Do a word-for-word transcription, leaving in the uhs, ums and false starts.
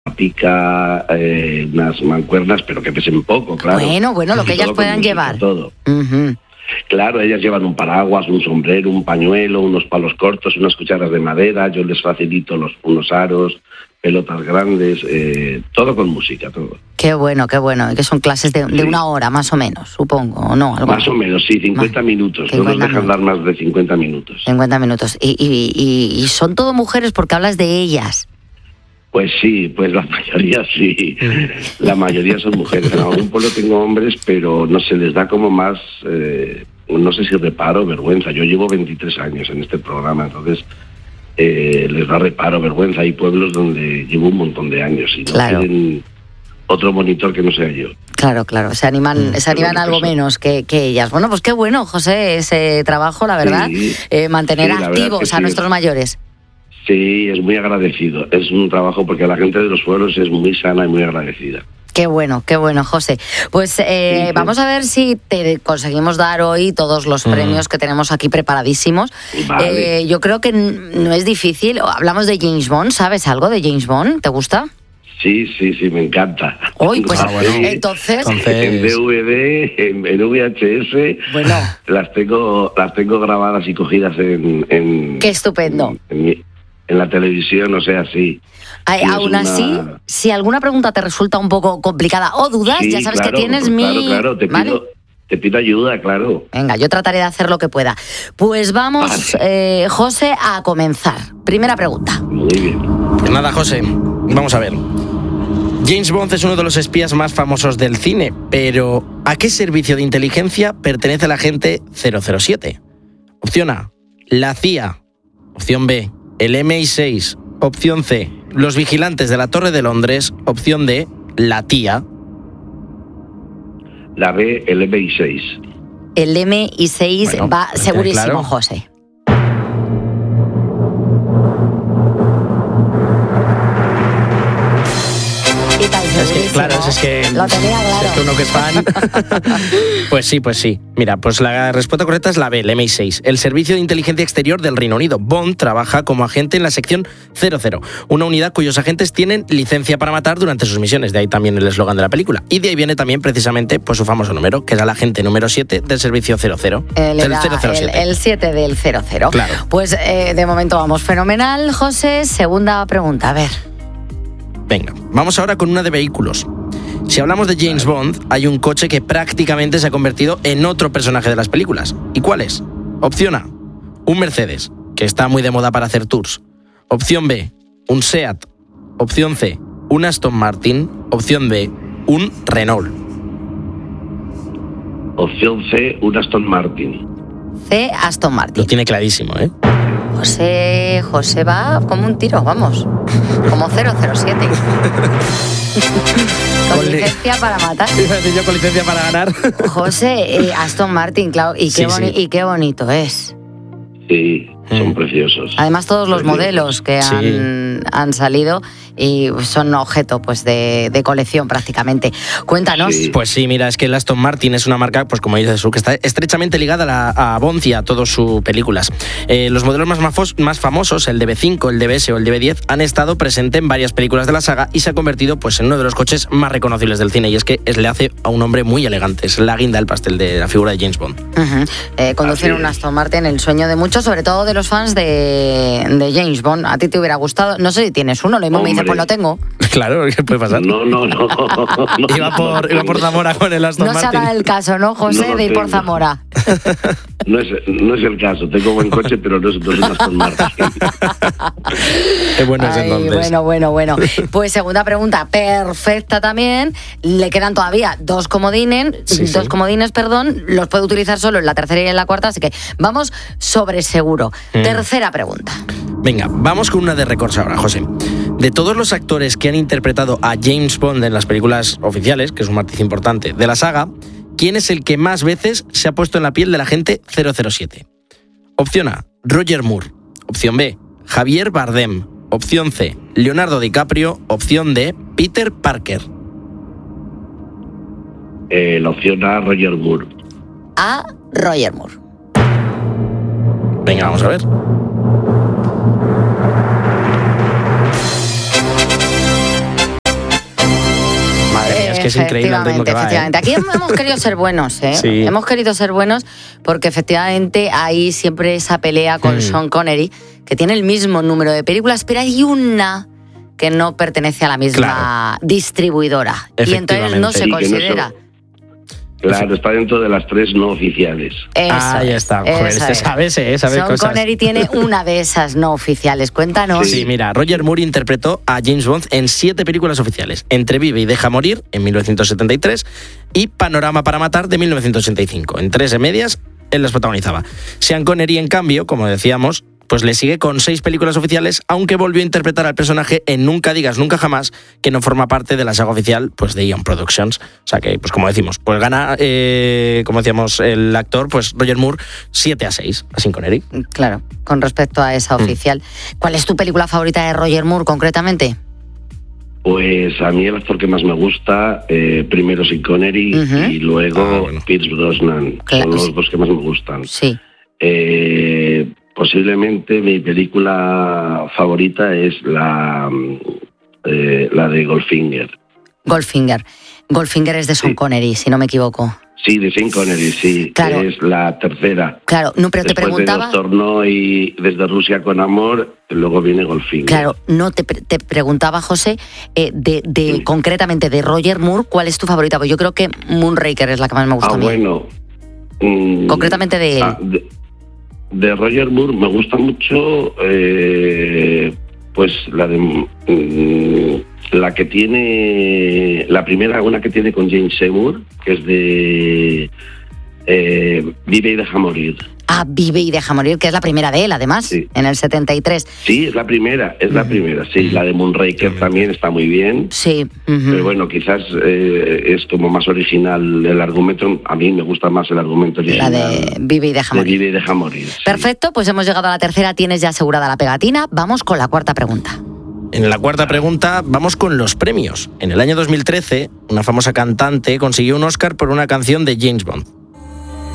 pica, eh, unas mancuernas, pero que pesen poco, claro. Bueno, bueno, lo que ellas puedan música, llevar. Todo. Uh-huh. Claro, ellas llevan un paraguas, un sombrero, un pañuelo, unos palos cortos, unas cucharas de madera, yo les facilito los, unos aros, pelotas grandes, eh, todo con música, todo. Qué bueno, qué bueno, que son clases de, sí. de una hora más o menos, supongo, ¿o no? ¿Algo? Más o menos, sí, cincuenta minutos, no nos dejan dar más de cincuenta minutos. cincuenta minutos, y, y, y, y son todo mujeres porque hablas de ellas. Pues sí, pues la mayoría sí, la mayoría son mujeres. En algún pueblo tengo hombres, pero no se les da como más, eh, no sé si reparo o vergüenza. Yo llevo veintitrés años en este programa, entonces eh, les da reparo, vergüenza. Hay pueblos donde llevo un montón de años y no claro. tienen otro monitor que no sea yo. Claro, claro, se animan, se animan algo eso. menos que, que ellas. Bueno, pues qué bueno, José, ese trabajo, la verdad, sí, eh, mantener sí, activos a sí. nuestros mayores. Sí, es muy agradecido. Es un trabajo porque la gente de los pueblos es muy sana y muy agradecida. Qué bueno, qué bueno, José. Pues eh, sí, sí. vamos a ver si te conseguimos dar hoy todos los mm. premios que tenemos aquí preparadísimos. Vale. Eh, yo creo que no es difícil. Hablamos de James Bond, ¿sabes algo de James Bond? ¿Te gusta? Sí, sí, sí, me encanta. Uy, pues ah, bueno. entonces... En D V D, en, en V H S, bueno. las tengo las tengo grabadas y cogidas en... en qué estupendo. En, en mi, en la televisión, o sea, sí. Ay, aún una... así, si alguna pregunta te resulta un poco complicada o dudas, sí, ya sabes claro, que tienes pues, mi... Claro, claro, te pido, ¿vale? te pido ayuda, claro. Venga, yo trataré de hacer lo que pueda. Pues vamos, vale. eh, José, a comenzar. Primera pregunta. Muy bien. Pues nada, José, vamos a ver. James Bond es uno de los espías más famosos del cine, pero ¿a qué servicio de inteligencia pertenece el agente cero cero siete? Opción A, la C I A. Opción B, el M I seis, opción C, los vigilantes de la Torre de Londres, opción D, la T I A. La B, el M I seis. El M I seis bueno, va segurísimo, claro. José. Es que, claro, es que, Lo tenía claro. es que uno que es fan. Pues sí, pues sí. Mira, pues la respuesta correcta es la B, el M I seis. El Servicio de Inteligencia Exterior del Reino Unido. Bond trabaja como agente en la sección cero cero, una unidad cuyos agentes tienen licencia para matar durante sus misiones. De ahí también el eslogan de la película. Y de ahí viene también precisamente pues, su famoso número, que era el agente número siete del Servicio cero cero. El, del cero cero siete. El, el siete del cero cero. Claro. Pues eh, de momento vamos fenomenal, José. Segunda pregunta, a ver. Venga, vamos ahora con una de vehículos. Si hablamos de James Bond, hay un coche que prácticamente se ha convertido en otro personaje de las películas. ¿Y cuál es? Opción A, un Mercedes, que está muy de moda para hacer tours. Opción B, un SEAT. Opción C, un Aston Martin. Opción D, un Renault. Opción C, un Aston Martin. C, Aston Martin. Lo tiene clarísimo, ¿eh? José, José va como un tiro, vamos. Como cero cero siete. Con licencia para matar. Iba a decir yo con licencia para ganar. José, eh, Aston Martin, claro. Y qué, sí, boni- sí. y qué bonito es. Sí, son mm. preciosos. Además, todos los preciosos. modelos que sí. han, han salido y son objeto pues de, de colección prácticamente. Cuéntanos. Sí. Pues sí, mira, es que el Aston Martin es una marca, pues como dices tú, que está estrechamente ligada a, la, a Bond y a todas sus películas. Eh, los modelos más, mafos, más famosos, el D B cinco, el D B S o el D B diez, han estado presentes en varias películas de la saga y se ha convertido pues, en uno de los coches más reconocibles del cine. Y es que es, le hace a un hombre muy elegante. Es la guinda del pastel de la figura de James Bond. Uh-huh. Eh, conducir un Aston Martin, el sueño de muchos, sobre todo de los fans de, de James Bond. ¿A ti te hubiera gustado? No sé si tienes uno, lo mismo me dice, pues lo tengo. Claro, ¿qué puede pasar? No, no, no. no iba, por, no, iba por Zamora con el Aston no Martin. No se haga el caso, ¿no, José, no de ir tengo. por Zamora? No es, no es el caso. Tengo buen coche, pero no es, no es un Aston Martin. Qué bueno es Ay, entonces. Bueno, bueno, bueno. Pues segunda pregunta, perfecta también. Le quedan todavía dos comodines, sí, dos sí. comodines, perdón. Los puede utilizar solo en la tercera y en la cuarta, así que vamos sobre seguro. Mm. Tercera pregunta. Venga, vamos con una de récords ahora, José. De todos los actores que han interpretado a James Bond en las películas oficiales, que es un matiz importante de la saga, ¿quién es el que más veces se ha puesto en la piel del agente cero cero siete? Opción A, Roger Moore. Opción B, Javier Bardem. Opción C, Leonardo DiCaprio. Opción D, Peter Parker. Eh, la opción A, Roger Moore. A, Roger Moore. Venga, vamos a ver. que es increíble el ritmo que va, efectivamente. ¿eh? Aquí hemos querido ser buenos, ¿eh? Sí. Hemos querido ser buenos porque efectivamente hay siempre esa pelea con mm. Sean Connery, que tiene el mismo número de películas, pero hay una que no pertenece a la misma claro. distribuidora. Y entonces no se considera... Claro, está dentro de las tres no oficiales. Eso ah, ya está. Joder, este sabe, ¿eh? sabe Sean cosas. Connery tiene una de esas no oficiales. Cuéntanos. Sí, mira, Roger Moore interpretó a James Bond en siete películas oficiales. Entre Vive y Deja Morir, en mil novecientos setenta y tres, y Panorama para Matar, de mil novecientos ochenta y cinco. En tres de medias, él las protagonizaba. Sean Connery, en cambio, como decíamos, pues le sigue con seis películas oficiales, aunque volvió a interpretar al personaje en Nunca digas nunca jamás, que no forma parte de la saga oficial pues de Eon Productions. O sea que, pues como decimos, pues gana, eh, como decíamos, el actor, pues Roger Moore, siete a seis a Sean Connery. Claro, con respecto a esa oficial. Mm. ¿Cuál es tu película favorita de Roger Moore, concretamente? Pues a mí el actor que más me gusta, eh, primero Sean Connery uh-huh. y luego ah, bueno. Pierce Brosnan. Claro. Son los dos que más me gustan. Sí. Eh... Posiblemente mi película favorita es la, eh, la de Goldfinger. Goldfinger. Goldfinger es de Sean sí. Connery, si no me equivoco. Sí, de Sean Connery, sí. Claro. Es la tercera. Claro, no, pero te Después preguntaba... de Doctor No y Desde Rusia con Amor, luego viene Goldfinger. Claro, no te, te preguntaba, José, eh, de, de sí. concretamente de Roger Moore, ¿cuál es tu favorita? Pues yo creo que Moonraker es la que más me gusta ah, a mí. bueno. Mm, concretamente de él. Ah, de... De Roger Moore me gusta mucho, eh, pues la de mm, la que tiene la primera, una que tiene con James Seymour, que es de eh, Vive y Deja Morir. Ah, Vive y Deja Morir, que es la primera de él, además, sí. en el setenta y tres. Sí, es la primera, es la uh-huh. primera, sí. La de Moonraker uh-huh. también está muy bien. Sí. Uh-huh. Pero bueno, quizás eh, es como más original el argumento. A mí me gusta más el argumento original. La de Vive y Deja Morir. De Vive y Deja Morir. Sí. Perfecto, pues hemos llegado a la tercera, tienes ya asegurada la pegatina. Vamos con la cuarta pregunta. En la cuarta pregunta vamos con los premios. En el año dos mil trece, una famosa cantante consiguió un Oscar por una canción de James Bond.